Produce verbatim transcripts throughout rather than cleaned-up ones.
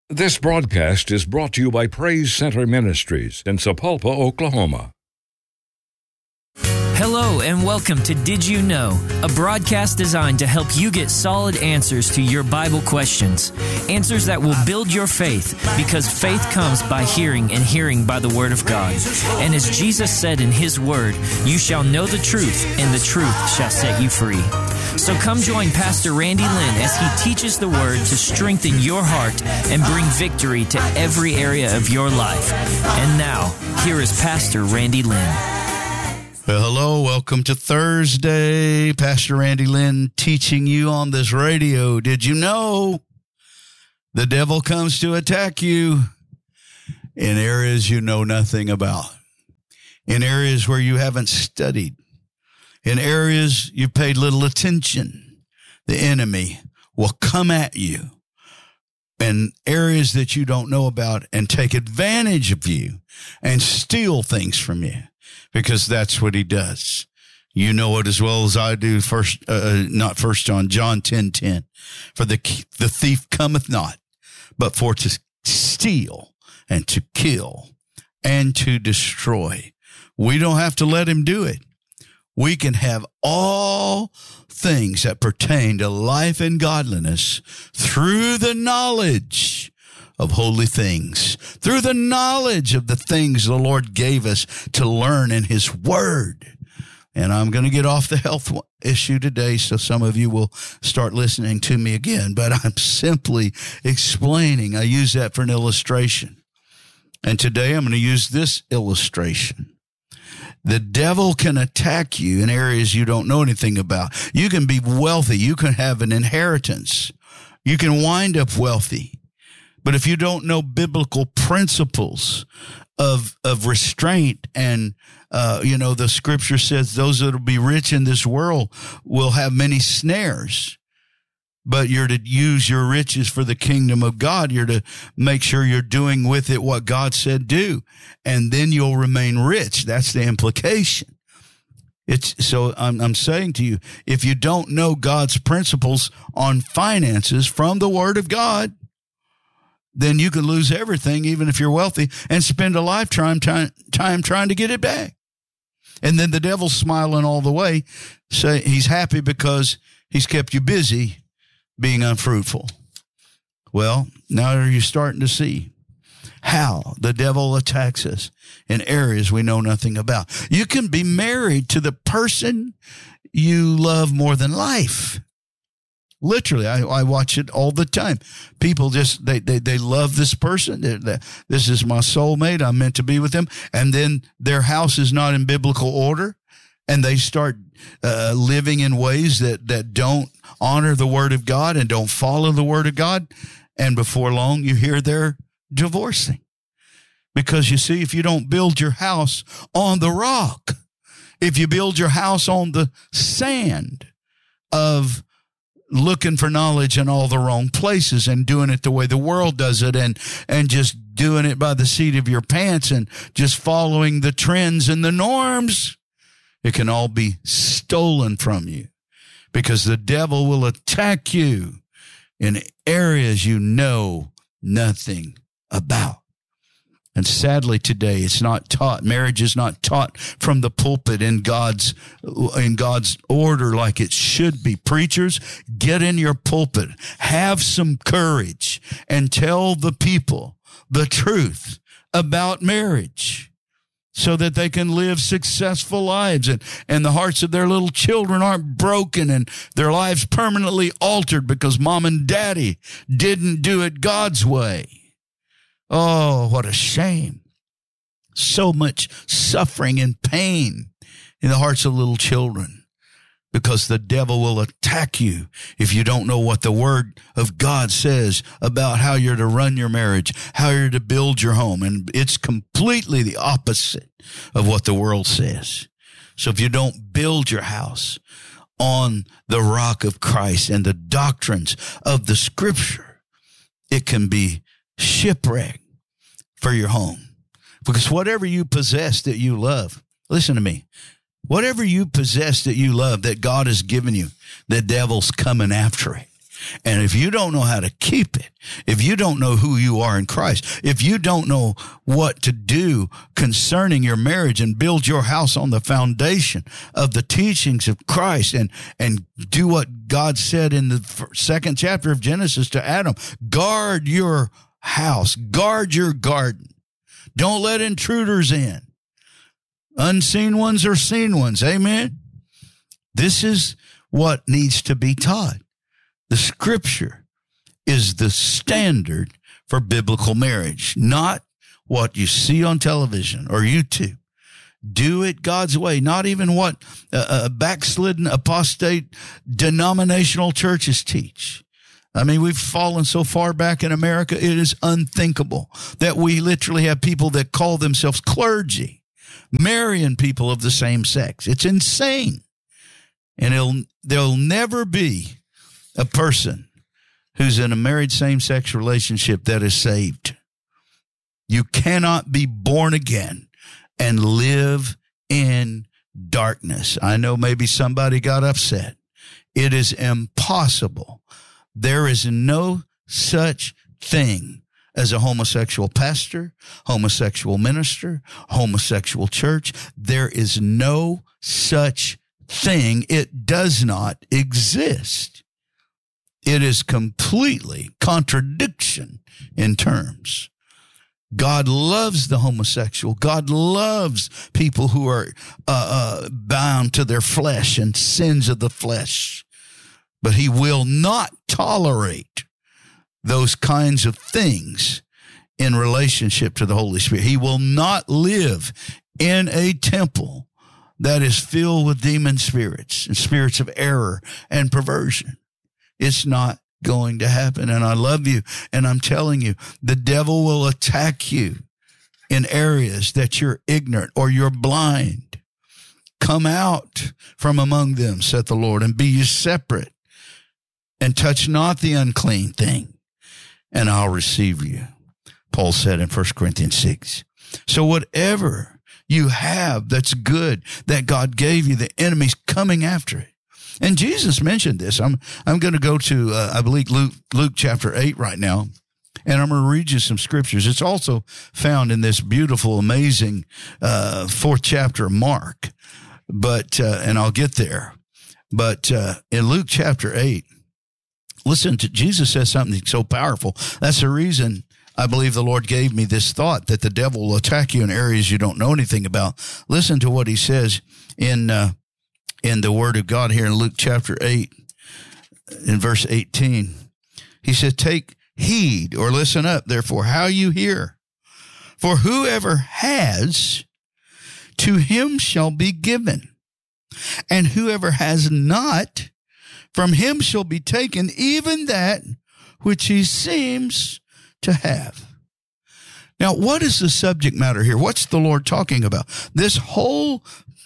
This broadcast is brought to you by Praise Center Ministries in Sapulpa, Oklahoma. Hello and welcome to Did You Know, a broadcast designed to help you get solid answers to your Bible questions. Answers that will build your faith, because faith comes by hearing and hearing by the Word of God. And as Jesus said in His Word, you shall know the truth and the truth shall set you free. So come join Pastor Randy Lynn as he teaches the Word to strengthen your heart and bring victory to every area of your life. And now, here is Pastor Randy Lynn. Well, hello, welcome to Thursday. Pastor Randy Lynn teaching you on this radio. Did you know the devil comes to attack you in areas you know nothing about, in areas where you haven't studied, in areas you paid little attention? The enemy will come at you in areas that you don't know about and take advantage of you and steal things from you. Because that's what he does. You know it as well as I do. First, uh, not First John, John ten ten. For the the thief cometh not, but for to steal and to kill and to destroy. We don't have to let him do it. We can have all things that pertain to life and godliness through the knowledge of holy things, through the knowledge of the things the Lord gave us to learn in His Word. And I'm going to get off the health issue today, so some of you will start listening to me again. But I'm simply explaining. I use that for an illustration. And today I'm going to use this illustration. The devil can attack you in areas you don't know anything about. You can be wealthy. You can have an inheritance. You can wind up wealthy. But if you don't know biblical principles of of restraint and, uh, you know, the scripture says those that will be rich in this world will have many snares. But you're to use your riches for the kingdom of God. You're to make sure you're doing with it what God said do. And then you'll remain rich. That's the implication. It's so I'm, I'm saying to you, if you don't know God's principles on finances from the Word of God, then you can lose everything, even if you're wealthy, and spend a lifetime time, time trying to get it back. And then the devil's smiling all the way, say he's happy because he's kept you busy being unfruitful. Well, now you're starting to see how the devil attacks us in areas we know nothing about. You can be married to the person you love more than life. Literally, I, I watch it all the time. People just, they they, they love this person. They're, they're, this is my soulmate. I'm meant to be with them. And then their house is not in biblical order. And they start uh, living in ways that, that don't honor the Word of God and don't follow the Word of God. And before long, you hear they're divorcing. Because you see, if you don't build your house on the rock, if you build your house on the sand of looking for knowledge in all the wrong places and doing it the way the world does it and and just doing it by the seat of your pants and just following the trends and the norms, it can all be stolen from you because the devil will attack you in areas you know nothing about. And sadly today, it's not taught. Marriage is not taught from the pulpit in God's in God's order like it should be. Preachers, get in your pulpit, have some courage, and tell the people the truth about marriage so that they can live successful lives and, and the hearts of their little children aren't broken and their lives permanently altered because mom and daddy didn't do it God's way. Oh, what a shame. So much suffering and pain in the hearts of little children because the devil will attack you if you don't know what the Word of God says about how you're to run your marriage, how you're to build your home. And it's completely the opposite of what the world says. So if you don't build your house on the rock of Christ and the doctrines of the Scripture, it can be shipwreck for your home. Because whatever you possess that you love, listen to me, whatever you possess that you love, that God has given you, the devil's coming after it. And if you don't know how to keep it, if you don't know who you are in Christ, if you don't know what to do concerning your marriage and build your house on the foundation of the teachings of Christ and, and do what God said in the second chapter of Genesis to Adam, guard your house, guard your garden. Don't let intruders in. Unseen ones or seen ones. Amen. This is what needs to be taught. The scripture is the standard for biblical marriage, not what you see on television or YouTube. Do it God's way, not even what uh, backslidden, apostate, denominational churches teach. I mean, we've fallen so far back in America, it is unthinkable that we literally have people that call themselves clergy marrying people of the same sex. It's insane. And it'll, there'll never be a person who's in a married same-sex relationship that is saved. You cannot be born again and live in darkness. I know maybe somebody got upset. It is impossible. There is no such thing as a homosexual pastor, homosexual minister, homosexual church. There is no such thing. It does not exist. It is completely contradiction in terms. God loves the homosexual. God loves people who are uh, uh, bound to their flesh and sins of the flesh. But he will not tolerate those kinds of things in relationship to the Holy Spirit. He will not live in a temple that is filled with demon spirits and spirits of error and perversion. It's not going to happen. And I love you. And I'm telling you, the devil will attack you in areas that you're ignorant or you're blind. Come out from among them, saith the Lord, and be ye separate, and touch not the unclean thing, and I'll receive you. Paul said in First Corinthians six. So whatever you have that's good that God gave you, the enemy's coming after it. And Jesus mentioned this. I'm I'm going to go to, uh, I believe, Luke, Luke chapter eight right now, and I'm going to read you some scriptures. It's also found in this beautiful, amazing uh, fourth chapter of Mark, but uh, and I'll get there. But uh, in Luke chapter eight, listen to, Jesus says something so powerful. That's the reason I believe the Lord gave me this thought that the devil will attack you in areas you don't know anything about. Listen to what he says in uh, in the Word of God here in Luke chapter eight, in verse eighteen. He said, take heed, or listen up, therefore, how you hear. For whoever has, to him shall be given. And whoever has not, from him shall be taken even that which he seems to have. Now, what is the subject matter here? What's the Lord talking about? This whole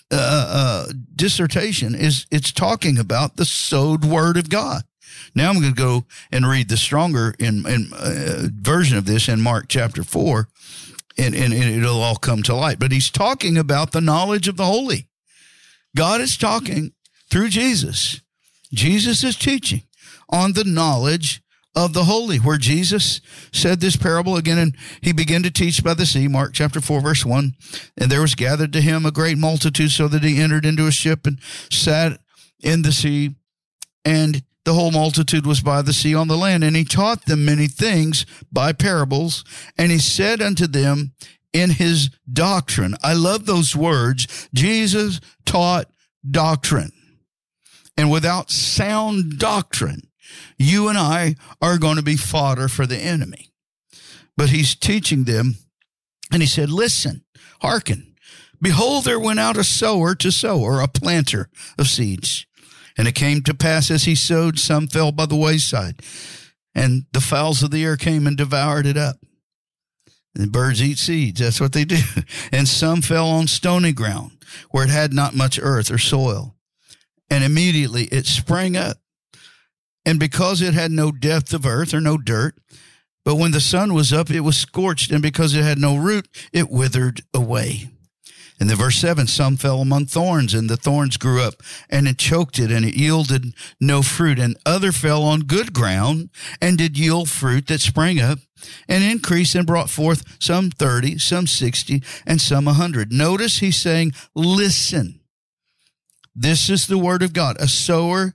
uh, uh, dissertation is, it's talking about the sowed word of God. Now I'm going to go and read the stronger in, in uh, version of this in Mark chapter four, and, and it'll all come to light. But he's talking about the knowledge of the holy. God is talking through Jesus. Jesus is teaching on the knowledge of the holy, where Jesus said this parable again, and he began to teach by the sea, Mark chapter four, verse one. And there was gathered to him a great multitude, so that he entered into a ship and sat in the sea, and the whole multitude was by the sea on the land. And he taught them many things by parables, and he said unto them in his doctrine. I love those words. Jesus taught doctrine. And without sound doctrine, you and I are going to be fodder for the enemy. But he's teaching them, and he said, listen, hearken. Behold, there went out a sower to sow, or a planter of seeds. And it came to pass as he sowed, some fell by the wayside, and the fowls of the air came and devoured it up. And birds eat seeds. That's what they do. And some fell on stony ground, where it had not much earth or soil. And immediately it sprang up. And because it had no depth of earth or no dirt, but when the sun was up, it was scorched. And because it had no root, it withered away. And then verse seven, some fell among thorns, and the thorns grew up, and it choked it, and it yielded no fruit. And other fell on good ground, and did yield fruit that sprang up, and increased, and brought forth some thirty, some sixty, and some a hundred. Notice he's saying, listen, this is the word of God. A sower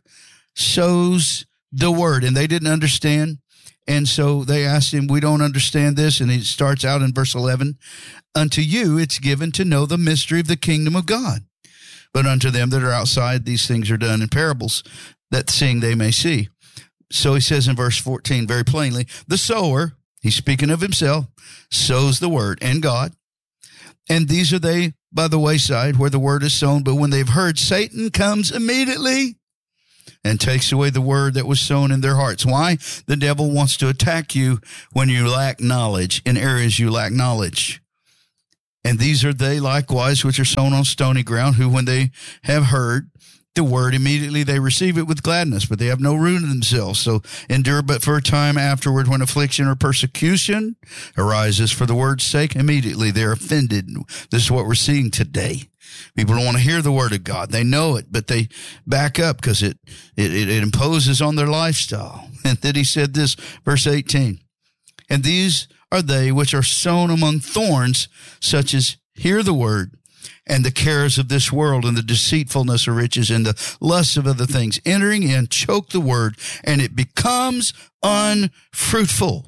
sows the word. And they didn't understand. And so they asked him, we don't understand this. And he starts out in verse eleven, unto you it's given to know the mystery of the kingdom of God. But unto them that are outside, these things are done in parables, that seeing they may see. So he says in verse fourteen very plainly, the sower, he's speaking of himself, sows the word and God. And these are they by the wayside where the word is sown. But when they've heard, Satan comes immediately and takes away the word that was sown in their hearts. Why? The devil wants to attack you when you lack knowledge, in areas you lack knowledge. And these are they likewise which are sown on stony ground, who when they have heard the word, immediately they receive it with gladness, but they have no root in themselves. So endure but for a time afterward, when affliction or persecution arises for the word's sake, immediately they're offended. This is what we're seeing today. People don't want to hear the word of God. They know it, but they back up because it, it, it imposes on their lifestyle. And then he said this, verse eighteen, and these are they which are sown among thorns, such as hear the word, and the cares of this world, and the deceitfulness of riches, and the lusts of other things, entering in, choke the word, and it becomes unfruitful.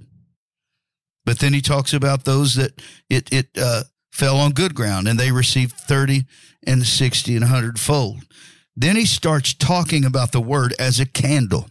But then he talks about those that it, it, uh, fell on good ground, and they received thirty and sixty and a hundredfold. Then he starts talking about the word as a candle,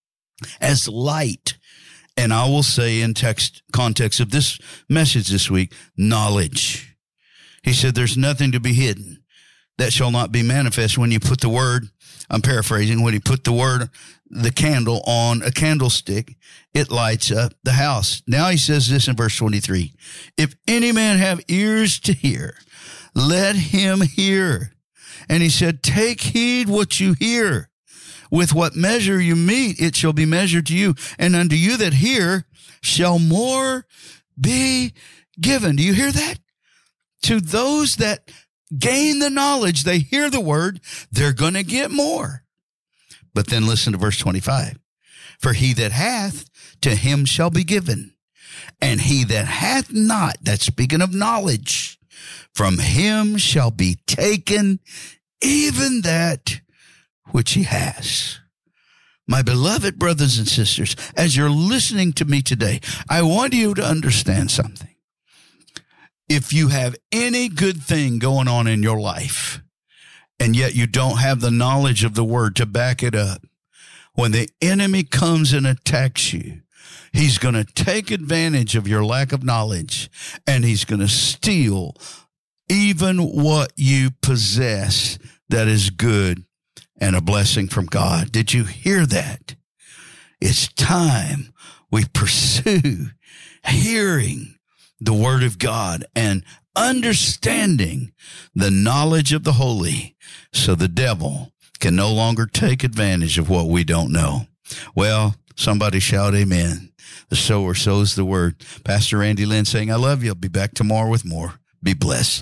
as light. And I will say in text context of this message this week, knowledge. He said, there's nothing to be hidden that shall not be manifest. When you put the word, I'm paraphrasing, when you put the word, the candle on a candlestick, it lights up the house. Now he says this in verse twenty-three, if any man have ears to hear, let him hear. And he said, take heed what you hear. With what measure you meet, it shall be measured to you. And unto you that hear shall more be given. Do you hear that? To those that gain the knowledge, they hear the word, they're going to get more. But then listen to verse twenty-five. For he that hath, to him shall be given. And he that hath not, that's speaking of knowledge, from him shall be taken even that which he has. My beloved brothers and sisters, as you're listening to me today, I want you to understand something. If you have any good thing going on in your life, and yet you don't have the knowledge of the word to back it up, when the enemy comes and attacks you, he's going to take advantage of your lack of knowledge, and he's going to steal even what you possess that is good and a blessing from God. Did you hear that? It's time we pursue hearing the word of God and understanding the knowledge of the holy, so the devil can no longer take advantage of what we don't know. Well, somebody shout amen. The sower sows the word. Pastor Randy Lynn saying, I love you. I'll be back tomorrow with more. Be blessed.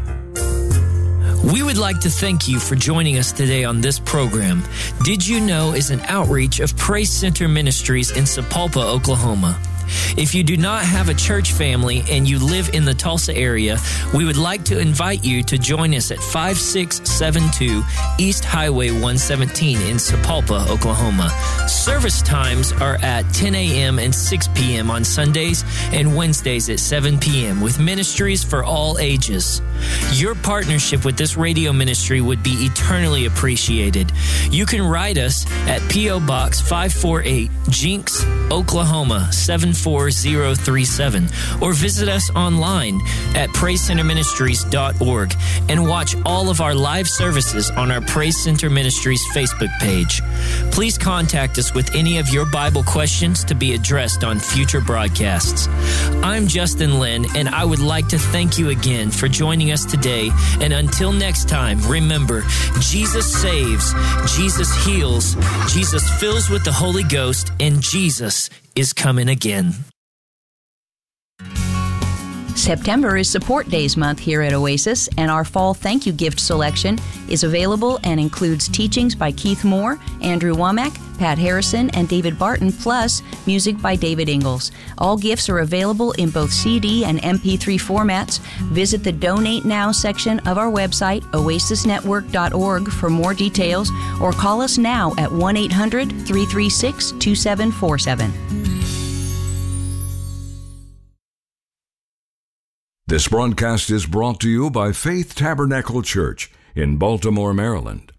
We would like to thank you for joining us today on this program. Did You Know is an outreach of Praise Center Ministries in Sapulpa, Oklahoma. If you do not have a church family and you live in the Tulsa area, we would like to invite you to join us at five six seven two East Highway one seventeen in Sapulpa, Oklahoma. Service times are at ten a.m. and six p.m. on Sundays and Wednesdays at seven p.m. with ministries for all ages. Your partnership with this radio ministry would be eternally appreciated. You can write us at P O. Box five forty-eight, Jinx, Oklahoma seven four zero three seven, or visit us online at praise center ministries dot org and watch all of our live services on our Praise Center Ministries Facebook page. Please contact us with any of your Bible questions to be addressed on future broadcasts. I'm Justin Lynn, and I would like to thank you again for joining us today. And until next time, remember, Jesus saves, Jesus heals, Jesus fills with the Holy Ghost, and Jesus is coming again. September is Support Days month here at Oasis, and our fall thank you gift selection is available and includes teachings by Keith Moore, Andrew Womack, Pat Harrison, and David Barton, plus music by David Ingalls. All gifts are available in both C D and M P three formats. Visit the Donate Now section of our website, oasis network dot org, for more details, or call us now at one eight hundred, three three six, two seven four seven. This broadcast is brought to you by Faith Tabernacle Church in Baltimore, Maryland.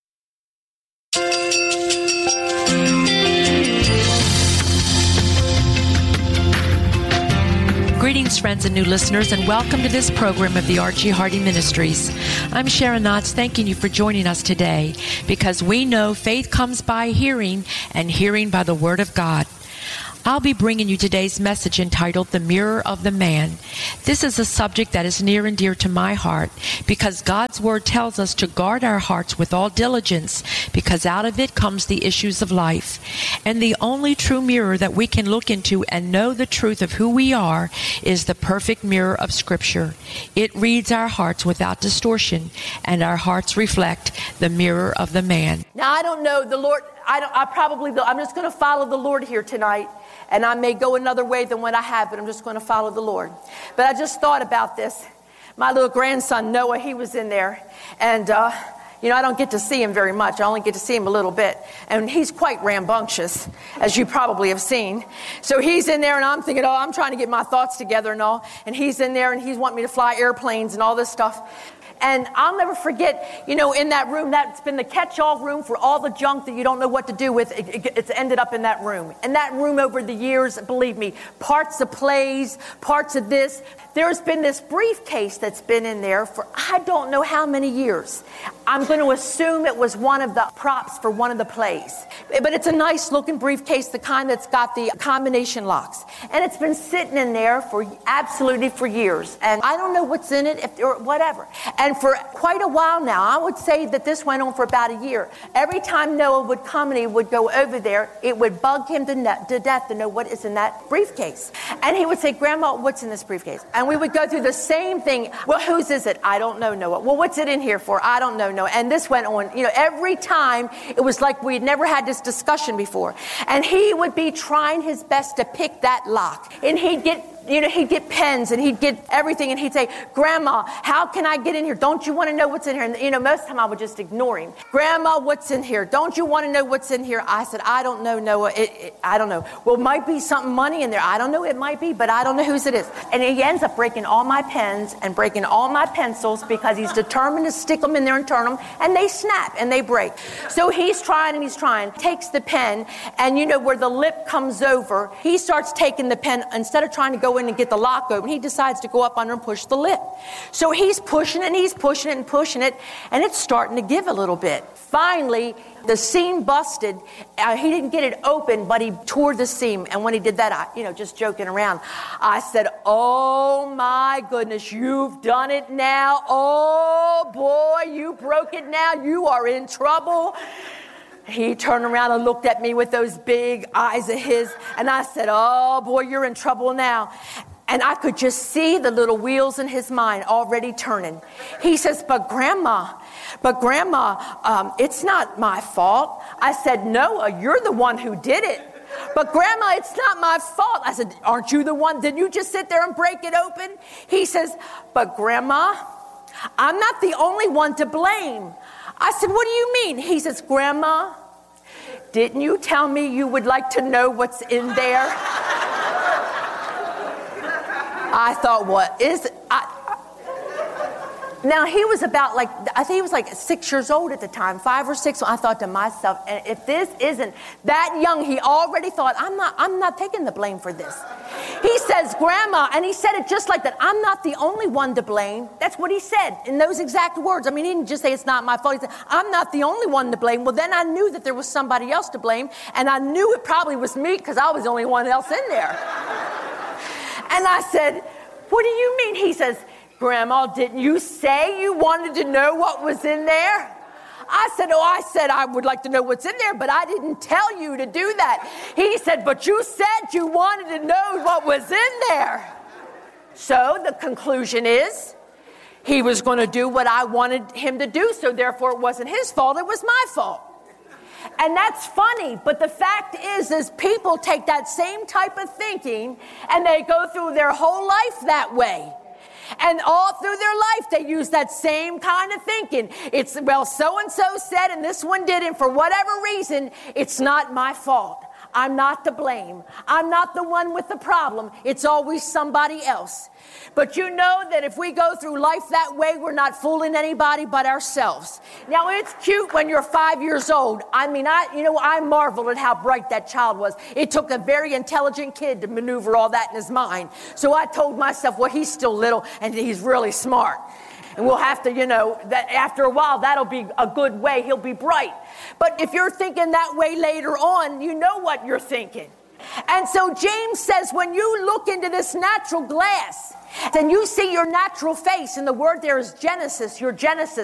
Greetings, friends and new listeners, and welcome to this program of the Archie Hardy Ministries. I'm Sharon Knotts, thanking you for joining us today, because we know faith comes by hearing, and hearing by the Word of God. I'll be bringing you today's message entitled The Mirror of the Man. This is a subject that is near and dear to my heart, because God's Word tells us to guard our hearts with all diligence, because out of it comes the issues of life. And the only true mirror that we can look into and know the truth of who we are is the perfect mirror of Scripture. It reads our hearts without distortion, and our hearts reflect the mirror of the man. Now, I don't know, the Lord, I, don't, I probably, I'm just going to follow the Lord here tonight. And I may go another way than what I have, but I'm just going to follow the Lord. But I just thought about this. My little grandson, Noah, he was in there. And, uh, you know, I don't get to see him very much. I only get to see him a little bit. And he's quite rambunctious, as you probably have seen. So he's in there, and I'm thinking, oh, I'm trying to get my thoughts together and all. And he's in there, and he's wanting me to fly airplanes and all this stuff. And I'll never forget, you know, in that room, that's been the catch-all room for all the junk that you don't know what to do with. It, it, it's ended up in that room. And that room over the years, believe me, parts of plays, parts of this. There's been this briefcase that's been in there for I don't know how many years. I'm going to assume it was one of the props for one of the plays. But it's a nice looking briefcase, the kind that's got the combination locks. And it's been sitting in there for absolutely for years. And I don't know what's in it if, or whatever. And for quite a while now, I would say that this went on for about a year. Every time Noah would come and he would go over there, it would bug him to, ne- to death to know what is in that briefcase. And he would say, Grandma, what's in this briefcase? And we would go through the same thing. Well, whose is it? I don't know, Noah. Well, what's it in here for? I don't know, Noah. And this went on. You know, every time it was like we'd never had this discussion before. And he would be trying his best to pick that lock. And he'd get You know, he'd get pens and he'd get everything, and he'd say, Grandma, how can I get in here? Don't you want to know what's in here? And, you know, most of the time I would just ignore him. Grandma, what's in here? Don't you want to know what's in here? I said, I don't know, Noah. It, it, I don't know. Well, it might be something money in there. I don't know. It might be, but I don't know whose it is. And he ends up breaking all my pens and breaking all my pencils because he's determined to stick them in there and turn them, and they snap and they break. So he's trying and he's trying, takes the pen, and you know where the lip comes over, he starts taking the pen, instead of trying to go in and get the lock open, he decides to go up under and push the lip. So he's pushing it and he's pushing it and pushing it, and it's starting to give a little bit. Finally, the seam busted. Uh, he didn't get it open, but he tore the seam. And when he did that, I, you know, just joking around, I said, oh my goodness, you've done it now. Oh boy, you broke it now. You are in trouble. He turned around and looked at me with those big eyes of his, and I said, oh boy, you're in trouble now. And I could just see the little wheels in his mind already turning. He says, but Grandma, but Grandma, um, it's not my fault. I said, Noah, you're the one who did it. But Grandma, it's not my fault. I said, aren't you the one? Didn't you just sit there and break it open? He says, but Grandma, I'm not the only one to blame. I said, what do you mean? He says, Grandma, didn't you tell me you would like to know what's in there? I thought, what is it? I, now, he was about like, I think he was like six years old at the time, five or six. So I thought to myself, if this isn't that young, he already thought, I'm not, I'm not taking the blame for this. He says, Grandma, and he said it just like that, I'm not the only one to blame. That's what he said in those exact words. I mean, he didn't just say it's not my fault. He said, I'm not the only one to blame. Well, then I knew that there was somebody else to blame, and I knew it probably was me because I was the only one else in there. And I said, what do you mean? He says, Grandma, didn't you say you wanted to know what was in there? I said, oh, I said I would like to know what's in there, but I didn't tell you to do that. He said, but you said you wanted to know what was in there. So the conclusion is he was going to do what I wanted him to do, so therefore it wasn't his fault, it was my fault. And that's funny, but the fact is, is people take that same type of thinking and they go through their whole life that way. And all through their life, they use that same kind of thinking. It's, well, so-and-so said, and this one didn't. For whatever reason, it's not my fault. I'm not to blame. I'm not the one with the problem. It's always somebody else. But you know that if we go through life that way, we're not fooling anybody but ourselves. Now, it's cute when you're five years old. I mean, I, you know, I marveled at how bright that child was. It took a very intelligent kid to maneuver all that in his mind. So I told myself, well, he's still little and he's really smart. And we'll have to, you know, that after a while, that'll be a good way. He'll be bright. But if you're thinking that way later on, you know what you're thinking. And so James says, when you look into this natural glass, then you see your natural face. And the word there is Genesis, your Genesis.